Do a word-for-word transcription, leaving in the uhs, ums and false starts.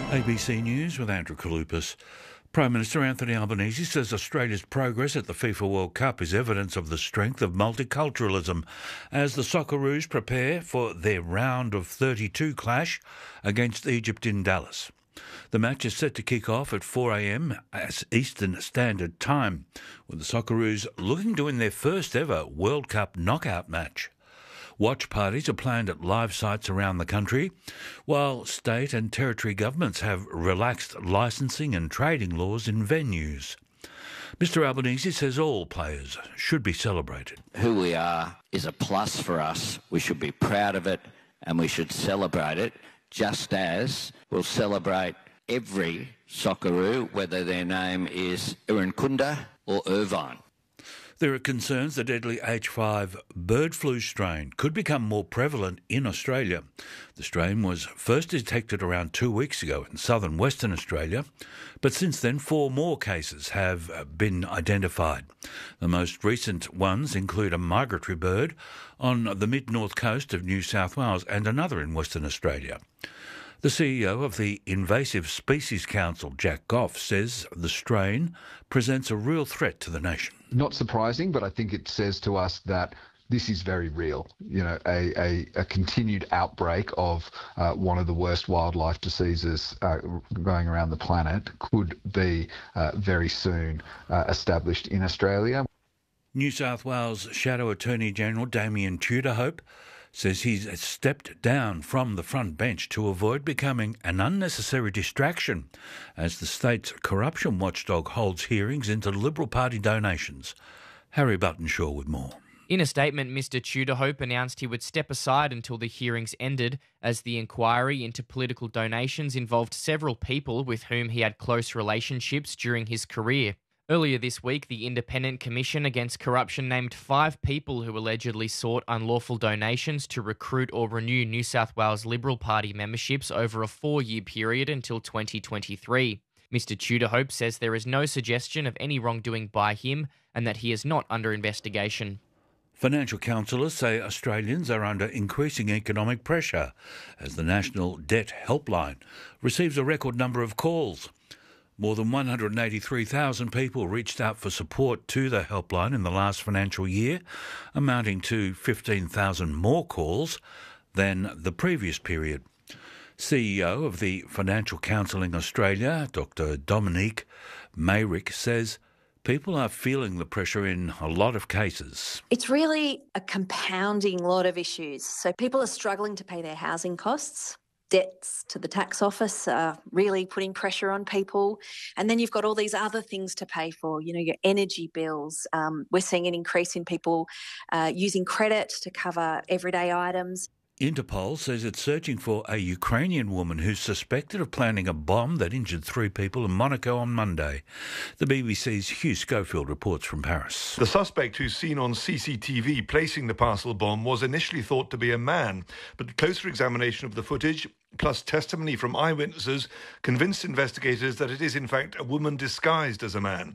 A B C News with Andrew Kalupas. Prime Minister Anthony Albanese says Australia's progress at the FIFA World Cup is evidence of the strength of multiculturalism as the Socceroos prepare for their round of thirty-two clash against Egypt in Dallas. The match is set to kick off at four a m as Eastern Standard Time, with the Socceroos looking to win their first ever World Cup knockout match. Watch parties are planned at live sites around the country, while state and territory governments have relaxed licensing and trading laws in venues. Mister Albanese says all players should be celebrated. Who we are is a plus for us. We should be proud of it and we should celebrate it, just as we'll celebrate every Socceroo, whether their name is Irukunda or Irvine. There are concerns the deadly H five bird flu strain could become more prevalent in Australia. The strain was first detected around two weeks ago in southern Western Australia, but since then four more cases have been identified. The most recent ones include a migratory bird on the mid-north coast of New South Wales and another in Western Australia. The C E O of the Invasive Species Council, Jack Goff, says the strain presents a real threat to the nation. Not surprising, but I think it says to us that this is very real. You know, a, a, a continued outbreak of uh, one of the worst wildlife diseases uh, going around the planet could be uh, very soon uh, established in Australia. New South Wales Shadow Attorney General Damien Tudorhope says he's stepped down from the front bench to avoid becoming an unnecessary distraction as the state's corruption watchdog holds hearings into Liberal Party donations. Harry Buttonshaw with more. In a statement, Mister Tudorhope announced he would step aside until the hearings ended, as the inquiry into political donations involved several people with whom he had close relationships during his career. Earlier this week, the Independent Commission Against Corruption named five people who allegedly sought unlawful donations to recruit or renew New South Wales Liberal Party memberships over a four-year period until twenty twenty-three. Mister Tudorhope says there is no suggestion of any wrongdoing by him and that he is not under investigation. Financial counsellors say Australians are under increasing economic pressure as the National Debt Helpline receives a record number of calls. More than one hundred eighty-three thousand people reached out for support to the helpline in the last financial year, amounting to fifteen thousand more calls than the previous period. C E O of the Financial Counselling Australia, Doctor Dominique Mayrick, says people are feeling the pressure in a lot of cases. It's really a compounding lot of issues. So people are struggling to pay their housing costs. Debts to the tax office are really putting pressure on people. And then you've got all these other things to pay for, you know, your energy bills. Um, we're seeing an increase in people uh, using credit to cover everyday items. Interpol says it's searching for a Ukrainian woman who's suspected of planning a bomb that injured three people in Monaco on Monday. The B B C's Hugh Schofield reports from Paris. The suspect, who's seen on C C T V placing the parcel bomb, was initially thought to be a man, but closer examination of the footage, plus testimony from eyewitnesses, convinced investigators that it is in fact a woman disguised as a man.